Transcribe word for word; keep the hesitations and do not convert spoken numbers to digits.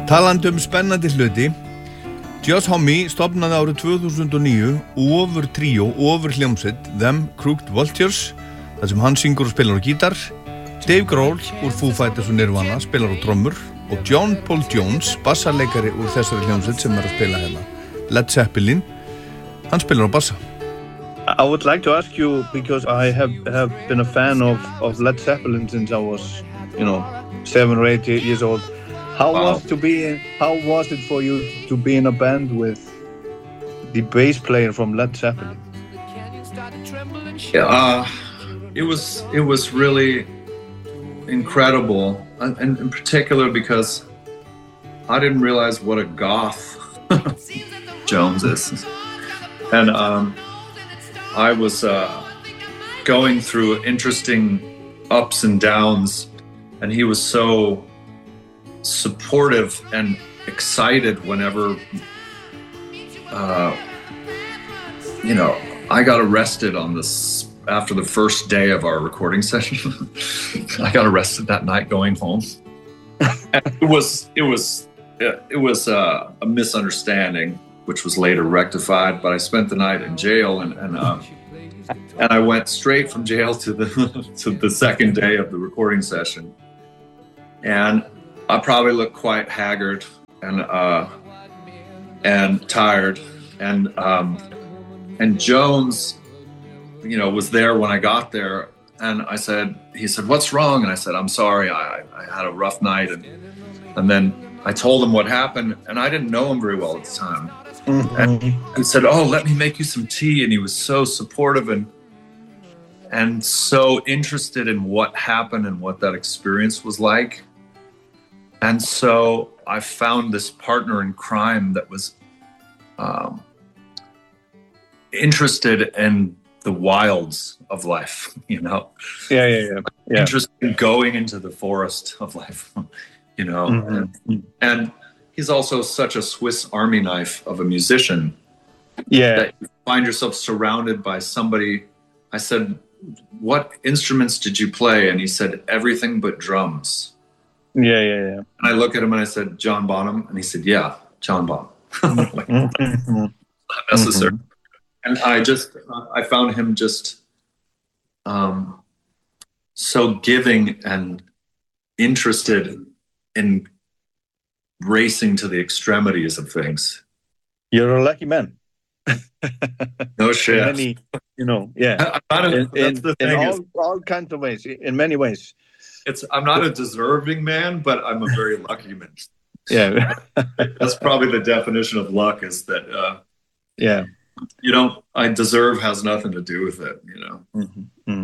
Talandi um spennandi hluti, Just Homie stofnaði árið tvö þúsund og níu ofur tríó, ofur hljómsveit Them Crooked Vultures, þar sem hann syngur og spilar á gítar, Dave Grohl úr Foo Fighters og Nirvana spilar á trommur og John Paul Jones, bassaleikari úr þessari hljómsveit sem er að spila hérna, Led Zeppelin, hann spilar á bassa. I would like to ask you, because I have, have been a fan of, of Led Zeppelin since I was, you know, seven or eight years old. How wow. was to be in, how was it for you to be in a band with the bass player from Led Zeppelin? Yeah, uh, it was it was really incredible, and, and in particular because I didn't realize what a goth Jones is, and um, I was uh, going through interesting ups and downs, and he was so supportive and excited whenever uh, you know, I got arrested on this after the first day of our recording session. I got arrested that night going home. And it was it was it was uh, a misunderstanding, which was later rectified. But I spent the night in jail, and and, uh, and I went straight from jail to the to the second day of the recording session, and I probably looked quite haggard and uh, and tired, and um, and Jones, you know, was there when I got there, and I said, he said, "What's wrong?" And I said, "I'm sorry, I, I had a rough night," and and then I told him what happened, and I didn't know him very well at the time, mm-hmm. and he said, "Oh, let me make you some tea," and he was so supportive and and so interested in what happened and what that experience was like. And so I found this partner in crime that was um, interested in the wilds of life, you know? Yeah, yeah, yeah. yeah. Interested in going into the forest of life, you know? Mm-hmm. And, and he's also such a Swiss Army knife of a musician. Yeah. That you find yourself surrounded by somebody. I said, "What instruments did you play?" And he said, "Everything but drums." Yeah, yeah, yeah. And I look at him and I said, "John Bonham?" And he said, "Yeah, John Bonham." Like, mm-hmm. Not necessary. Mm-hmm. And I just, I found him just um, so giving and interested in racing to the extremities of things. You're a lucky man. No shit. Many, you know, yeah. I'm not a, in that's the in thing all, is, all kinds of ways, in many ways. It's I'm not a deserving man, but I'm a very lucky man. Yeah. That's probably the definition of luck, is that uh, yeah. You don't I deserve has nothing to do with it, you know. Mm-hmm. Mm-hmm.